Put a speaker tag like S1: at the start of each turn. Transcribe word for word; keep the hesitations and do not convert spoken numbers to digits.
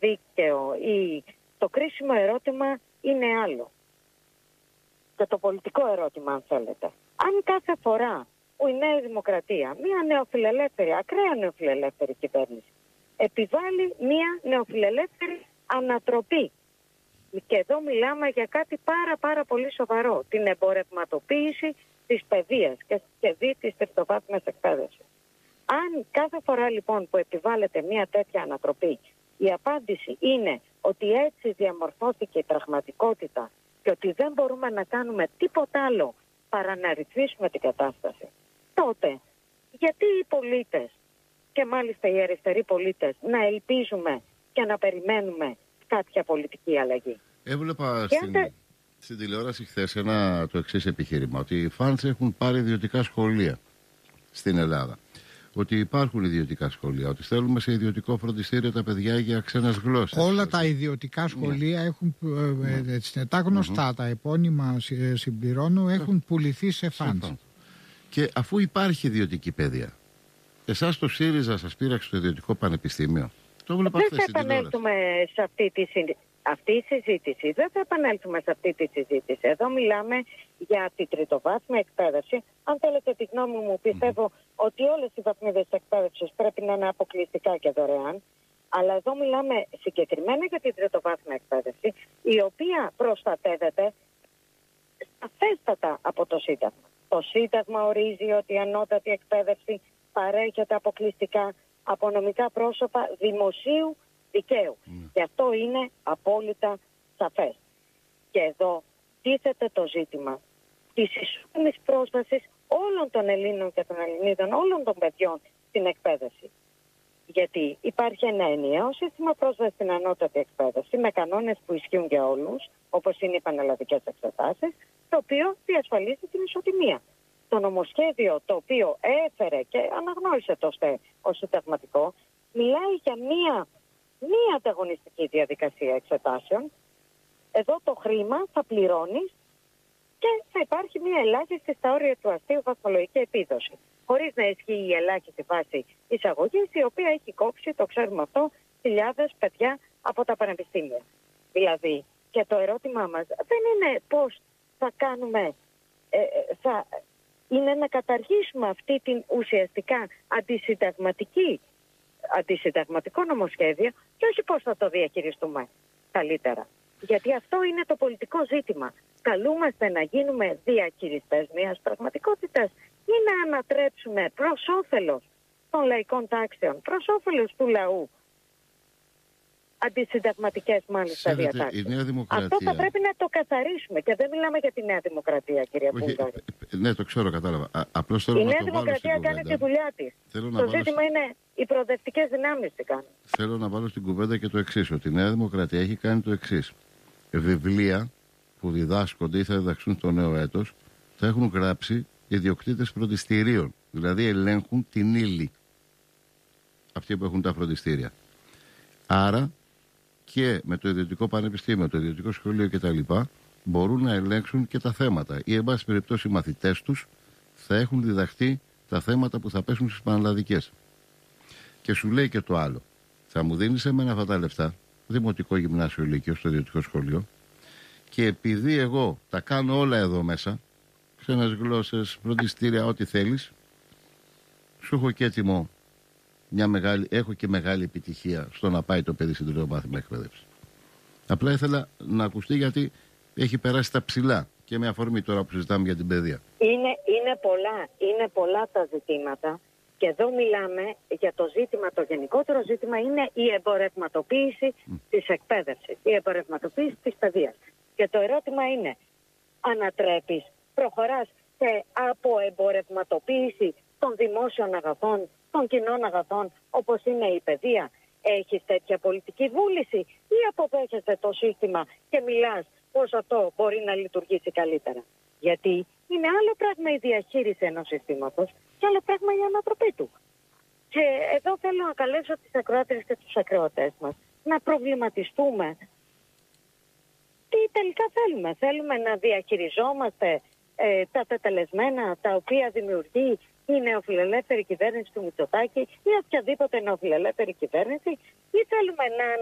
S1: δίκαιο ή το κρίσιμο ερώτημα είναι άλλο. Και το πολιτικό ερώτημα, αν θέλετε. Αν κάθε φορά που η Νέα Δημοκρατία, μια νεοφιλελεύθερη, ακραία νεοφιλελεύθερη κυβέρνηση, επιβάλλει μια νεοφιλελεύθερη ανατροπή. Και εδώ μιλάμε για κάτι πάρα πάρα πολύ σοβαρό. Την εμπορευματοποίηση της παιδείας και σχεδί της τριτοβάθμιας εκπαίδευσης. Αν κάθε φορά λοιπόν που επιβάλλεται μια τέτοια ανατροπή, η απάντηση είναι ότι έτσι διαμορφώθηκε η πραγματικότητα και ότι δεν μπορούμε να κάνουμε τίποτα άλλο παρά να ρυθμίσουμε την κατάσταση, τότε γιατί οι πολίτες, και μάλιστα οι αριστεροί πολίτες, να ελπίζουμε και να περιμένουμε κάποια πολιτική αλλαγή?
S2: Έβλεπα στην, τε... στην τηλεόραση χθες ένα το εξής επιχείρημα, ότι οι φαντς έχουν πάρει ιδιωτικά σχολεία στην Ελλάδα. Ότι υπάρχουν ιδιωτικά σχολεία, ότι στέλνουμε σε ιδιωτικό φροντιστήριο τα παιδιά για ξένες γλώσσες.
S3: Όλα τα ιδιωτικά σχολεία yeah. έχουν, ε, ε, τα γνωστά, mm-hmm. τα επώνυμα συμπληρώνω, έχουν πουληθεί σε φαντς.
S2: Και αφού υπάρχει ιδιωτική παιδεία, εσάς το ΣΥΡΙΖΑ σας πείραξε στο ιδιωτικό πανεπιστήμιο? Το βλέπω
S1: δεν θα επανέλθουμε σε αυτή τη, αυτή η συζήτηση. Δεν θα επανέλθουμε σε αυτή τη συζήτηση. Εδώ μιλάμε για την τριτοβάθμια εκπαίδευση. Αν θέλετε τη γνώμη μου, πιστεύω mm. ότι όλες οι βαθμίδες εκπαίδευσης πρέπει να είναι αποκλειστικά και δωρεάν. Αλλά εδώ μιλάμε συγκεκριμένα για την τριτοβάθμια εκπαίδευση, η οποία προστατεύεται σαφέστατα από το Σύνταγμα. Το Σύνταγμα ορίζει ότι η ανώτατη εκπαίδευση παρέχεται αποκλειστικά από νομικά πρόσωπα δημοσίου δικαίου. Mm. Και αυτό είναι απόλυτα σαφές. Και εδώ τίθεται το ζήτημα της ισότιμης πρόσβασης όλων των Ελλήνων και των Ελληνίδων, όλων των παιδιών στην εκπαίδευση. Γιατί υπάρχει ένα ενιαίο σύστημα πρόσβασης στην ανώτατη εκπαίδευση με κανόνες που ισχύουν για όλους, όπως είναι οι πανελλαδικές εξετάσεις, το οποίο διασφαλίζει την ισοτιμία. Το νομοσχέδιο το οποίο έφερε και αναγνώρισε το ΣΤΕ ως συνταγματικό, μιλάει για μία μη ανταγωνιστική διαδικασία εξετάσεων. Εδώ το χρήμα θα πληρώνεις και θα υπάρχει μία ελάχιστη στα όρια του αστείου βαθμολογική επίδοση. Χωρίς να ισχύει η ελάχιστη βάση εισαγωγής, η οποία έχει κόψει, το ξέρουμε αυτό, χιλιάδες παιδιά από τα πανεπιστήμια. Δηλαδή, και το ερώτημά μας δεν είναι πώς θα κάνουμε, ε, θα, είναι να καταργήσουμε αυτή την ουσιαστικά αντισυνταγματική αντισυνταγματικό νομοσχέδιο και όχι πώς θα το διαχειριστούμε καλύτερα. Γιατί αυτό είναι το πολιτικό ζήτημα. Καλούμαστε να γίνουμε διαχειριστές μιας πραγματικότητας ή να ανατρέψουμε προς όφελος των λαϊκών τάξεων, προς όφελος του λαού, αντισυνταγματικές μάλιστα διατάξεις. Αυτό θα πρέπει να το καθαρίσουμε και δεν μιλάμε για τη Νέα Δημοκρατία, κυρία Μπούλγαρη.
S2: Ναι, το ξέρω, κατάλαβα. Α, απλώς θέλω
S1: η
S2: να
S1: Νέα
S2: το
S1: Δημοκρατία κάνει τη δουλειά της.
S2: Θέλω
S1: το ζήτημα
S2: σ...
S1: είναι οι προοδευτικές δυνάμεις τι κάνουν.
S2: Θέλω να βάλω στην κουβέντα και το εξής, ότι η Νέα Δημοκρατία έχει κάνει το εξής. Βιβλία που διδάσκονται ή θα διδαξούν στο νέο έτος θα έχουν γράψει ιδιοκτήτες φροντιστηρίων. Δηλαδή ελέγχουν την ύλη. Αυτοί που έχουν τα φροντιστήρια. Άρα και με το ιδιωτικό πανεπιστήμιο, το ιδιωτικό σχολείο κτλ. Μπορούν να ελέγξουν και τα θέματα. Ή, εν πάση περιπτώσει, οι μαθητές τους θα έχουν διδαχτεί τα θέματα που θα πέσουν στις πανελλαδικές. Και σου λέει και το άλλο. Θα μου δίνεις εμένα αυτά τα λεφτά, δημοτικό, γυμνάσιο, λύκειο, στο ιδιωτικό σχολείο, και επειδή εγώ τα κάνω όλα εδώ μέσα, ξένες γλώσσες, φροντιστήρια, ό,τι θέλεις, σου έχω και έτοιμο. Μια μεγάλη, έχω και μεγάλη επιτυχία στο να πάει το παιδί στην τριτοβάθμια εκπαίδευση. Απλά ήθελα να ακουστεί γιατί έχει περάσει τα ψηλά και με αφορμή τώρα που συζητάμε για την παιδεία. Είναι,
S1: είναι, πολλά, είναι πολλά τα ζητήματα και εδώ μιλάμε για το ζήτημα, το γενικότερο ζήτημα είναι η εμπορευματοποίηση mm. της εκπαίδευσης, η εμπορευματοποίηση της παιδείας. Και το ερώτημα είναι, ανατρέπεις, προχωράς σε αποεμπορευματοποίηση των δημόσιων αγαθών, των κοινών αγαθών, όπως είναι η παιδεία? Έχεις τέτοια πολιτική βούληση ή αποδέχεσαι το σύστημα και μιλάς πως αυτό μπορεί να λειτουργήσει καλύτερα? Γιατί είναι άλλο πράγμα η διαχείριση ενός συστήματος και άλλο πράγμα η ανατροπή του. Και εδώ θέλω να καλέσω τις ακροάτριες και τους ακροατές μας να προβληματιστούμε τι τελικά θέλουμε. Θέλουμε να διαχειριζόμαστε ε, τα τετελεσμένα τα οποία δημιουργεί η νεοφιλελεύθερη κυβέρνηση του Μητσοτάκη ή οποιαδήποτε νεοφιλελεύθερη κυβέρνηση, ή θέλουμε να